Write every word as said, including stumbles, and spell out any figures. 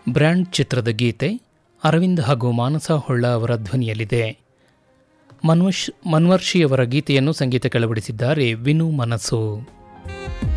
Brand ಚಿತ್ರದ ಗೀತೆ ಅರವಿಂದ್ ಹಾಗೂ ಮಾನಸ ಹೊಳ್ಳ ಅವರ ಧ್ವನಿಯಲ್ಲಿದೆ. ಮನ್ವಶ್ ಮನ್ವರ್ಷಿಯವರ ಗೀತೆಯನ್ನು ಸಂಗೀತ ಕೆಳವಡಿಸಿದ್ದಾರೆ ವಿನು ಮನಸ್ಸು.